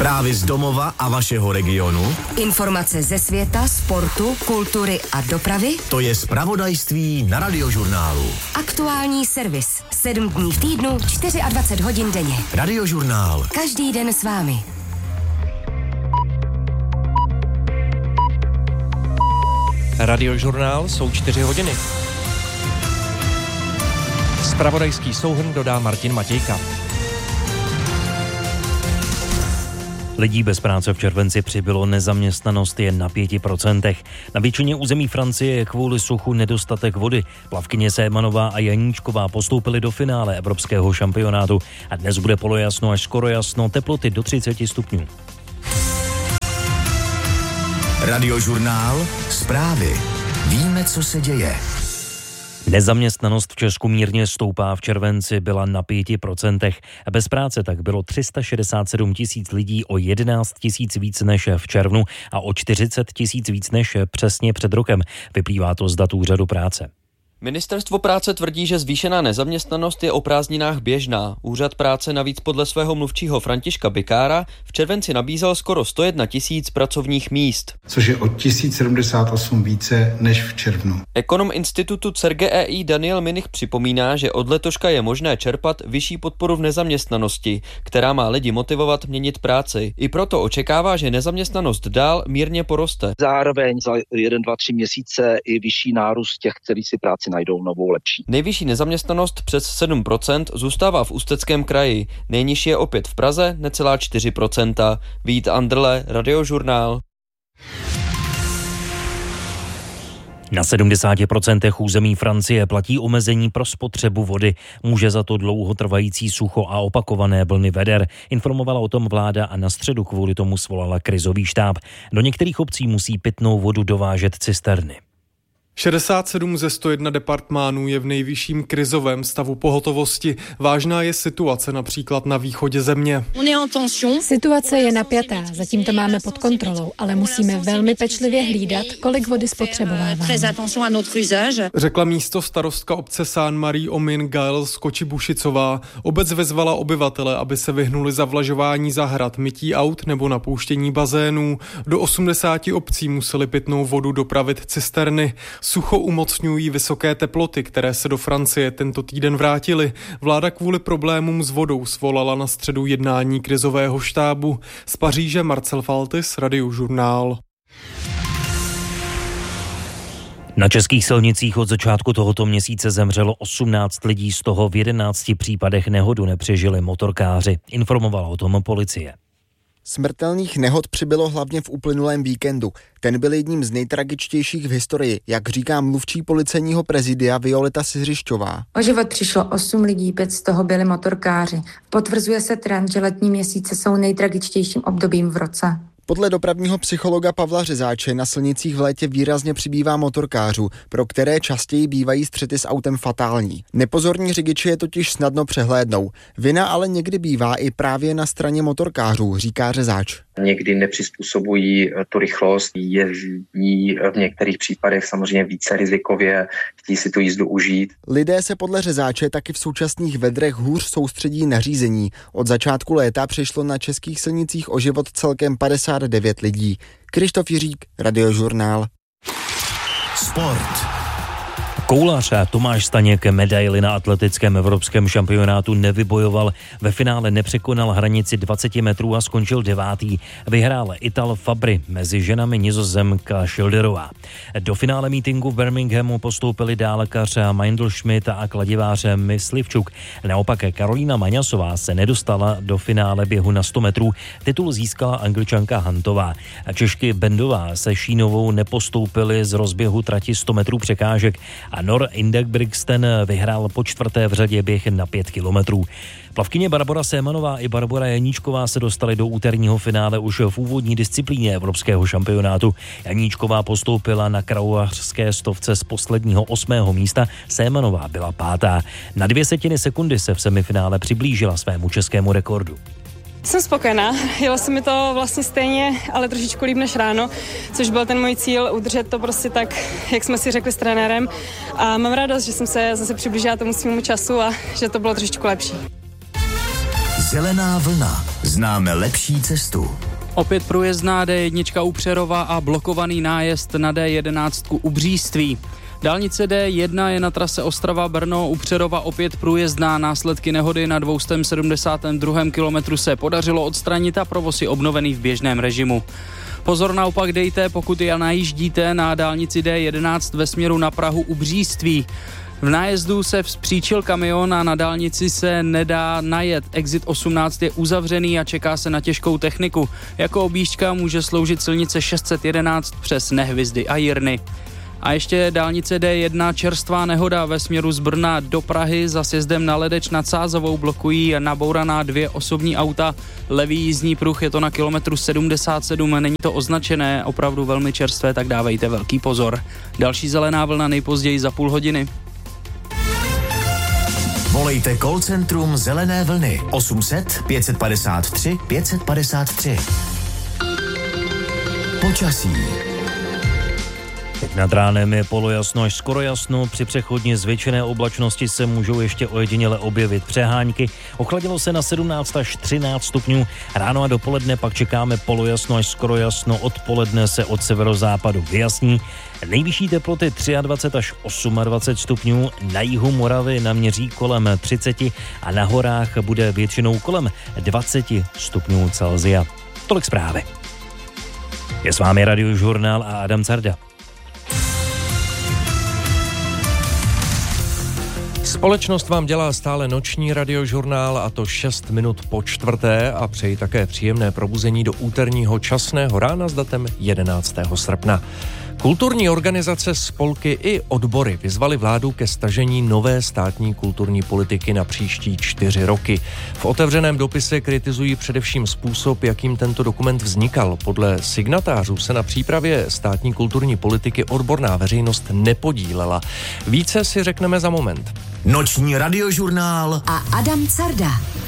Zprávy z domova a vašeho regionu. Informace ze světa, sportu, kultury a dopravy. To je zpravodajství na Radiožurnálu. Aktuální servis. 7 dní v týdnu, 24 hodin denně. Radiožurnál. Každý den s vámi. Radiožurnál, jsou 4 hodiny. Zpravodajský souhrn dodá Martin Matějka. Lidí bez práce v červenci přibylo, nezaměstnanost je na 5%. Na většině území Francie je kvůli suchu nedostatek vody. Plavkyně Sémanová a Janíčková postoupily do finále evropského šampionátu a dnes bude polojasno až skoro jasno, teploty do 30 stupňů. Radiožurnál, zprávy. Víme, co se děje. Nezaměstnanost v Česku mírně stoupá, v červenci byla na 5%. Bez práce tak bylo 367 000 lidí, o 11 000 víc než v červnu a o 40 000 víc než přesně před rokem. Vyplývá to z dat Úřadu práce. Ministerstvo práce tvrdí, že zvýšená nezaměstnanost je o prázdninách běžná. Úřad práce navíc podle svého mluvčího Františka Bikára v červenci nabízel skoro 101 000 pracovních míst. Což je o 1078 více než v červnu. Ekonom institutu CERGEI Daniel Minich připomíná, že od letoška je možné čerpat vyšší podporu v nezaměstnanosti, která má lidi motivovat měnit práci. I proto očekává, že nezaměstnanost dál mírně poroste. Zároveň za 1, 2, 3 měsíce i vyšší nárůst těch, kteří si práci najdou novou lepší. Nejvyšší nezaměstnanost přes 7% zůstává v Ústeckém kraji. Nejnižší je opět v Praze, necelá 4%. Vít Andrle, Radiožurnál. Na 70% území Francie platí omezení pro spotřebu vody. Může za to dlouhotrvající sucho a opakované vlny veder. Informovala o tom vláda a na středu kvůli tomu svolala krizový štáb. Do některých obcí musí pitnou vodu dovážet cisterny. 67 ze 101 departmánů je v nejvyšším krizovém stavu pohotovosti. Vážná je situace například na východě země. Situace je napjatá, zatím to máme pod kontrolou, ale musíme velmi pečlivě hlídat, kolik vody spotřebováváme. Řekla místostarostka obce Saint-Marie-aux-Mines Gaëlle Skočibušicová. Obec vezvala obyvatele, aby se vyhnuli zavlažování zahrad, mytí aut nebo napouštění bazénů. Do 80 obcí museli pitnou vodu dopravit cisterny. Sucho umocňují vysoké teploty, které se do Francie tento týden vrátily. Vláda kvůli problémům s vodou svolala na středu jednání krizového štábu. Z Paříže Marcel Faltis, Radiožurnál. Na českých silnicích od začátku tohoto měsíce zemřelo 18 lidí, z toho v 11 případech nehodu nepřežili motorkáři. Informovala o tom policie. Smrtelných nehod přibylo hlavně v uplynulém víkendu. Ten byl jedním z nejtragičtějších v historii, jak říká mluvčí policejního prezidia Violeta Siřišťová. O život přišlo 8 lidí, 5 z toho byli motorkáři. Potvrzuje se trend, že letní měsíce jsou nejtragičtějším obdobím v roce. Podle dopravního psychologa Pavla Řezáče na silnicích v létě výrazně přibývá motorkářů, pro které častěji bývají střety s autem fatální. Nepozorní řidiči je totiž snadno přehlédnou. Vina ale někdy bývá i právě na straně motorkářů, říká Řezáč. Někdy nepřizpůsobují tu rychlost, jezdí v některých případech samozřejmě více rizikově, chtějí si tu jízdu užít. Lidé se podle Řezáče taky v současných vedrech hůř soustředí na řízení. Od začátku léta přišlo na českých silnicích o život celkem 59 lidí. Krištof Jiřík, Radiožurnál. Sport. Koulař Tomáš Staněk medaili na atletickém evropském šampionátu nevybojoval. Ve finále nepřekonal hranici 20 metrů a skončil 9. Vyhrál Ital Fabry, mezi ženami Nizozemka Schilderová. Do finále mítinku v Birminghamu postoupili dálkař Meindl Schmidt a kladivář Myslivčuk. Naopak Karolína Maňasová se nedostala do finále běhu na 100 metrů. Titul získala Angličanka Huntová. Češky Bendová se Šínovou nepostoupili z rozběhu trati 100 metrů překážek a Nor Ingebrigtsen vyhrál po 4. v řadě běh na 5 kilometrů. Plavkyně Barbora Sémanová i Barbora Janíčková se dostaly do úterního finále už v úvodní disciplíně evropského šampionátu. Janíčková postoupila na kraulařské stovce z posledního 8. místa, Sémanová byla 5. Na 0,2 sekundy se v semifinále přiblížila svému českému rekordu. Jsem spokojená, jelo se mi to vlastně stejně, ale trošičku líp než ráno, což byl ten můj cíl, udržet to prostě tak, jak jsme si řekli s trenérem. A mám radost, že jsem se zase přiblížila tomu svému času a že to bylo trošičku lepší. Zelená vlna. Známe lepší cestu. Opět průjezdná D1 u Přerova a blokovaný nájezd na D11 u Bříství. Dálnice D1 je na trase Ostrava-Brno u Přerova opět průjezdná. Následky nehody na 272. kilometru se podařilo odstranit a provoz je obnovený v běžném režimu. Pozor naopak dejte, pokud najíždíte na dálnici D11 ve směru na Prahu u Bříství. V nájezdu se vzpříčil kamion a na dálnici se nedá najet. Exit 18 je uzavřený a čeká se na těžkou techniku. Jako objížďka může sloužit silnice 611 přes Nehvizdy a Jirny. A ještě dálnice D1, čerstvá nehoda ve směru z Brna do Prahy. Za sjezdem na Ledeč nad Sázavou blokují nabouraná 2 osobní auta. Levý jízdní pruh, je to na kilometru 77, není to označené, opravdu velmi čerstvé, tak dávejte velký pozor. Další zelená vlna nejpozději za půl hodiny. Volejte call centrum Zelené vlny 800 553 553. Počasí. Teď nad ránem je polojasno až skoro jasno, při přechodně zvětšené oblačnosti se můžou ještě ojediněle objevit přehánky. Ochladilo se na 17 až 13 stupňů, ráno a dopoledne pak čekáme polojasno až skoro jasno, odpoledne se od severozápadu vyjasní. Nejvyšší teploty 23 až 28 stupňů, na jihu Moravy naměří kolem 30 a na horách bude většinou kolem 20 stupňů Celsia. Tolik zprávy. Je s vámi Radiožurnál a Adam Carda. Společnost vám dělá stále noční Radiožurnál, a to 6 minut po 4. a přeji také příjemné probuzení do úterního časného rána s datem 11. srpna. Kulturní organizace, spolky i odbory vyzvaly vládu ke stažení nové státní kulturní politiky na příští 4 roky. V otevřeném dopise kritizují především způsob, jakým tento dokument vznikal. Podle signatářů se na přípravě státní kulturní politiky odborná veřejnost nepodílela. Více si řekneme za moment. Noční Radiožurnál a Adam Carda.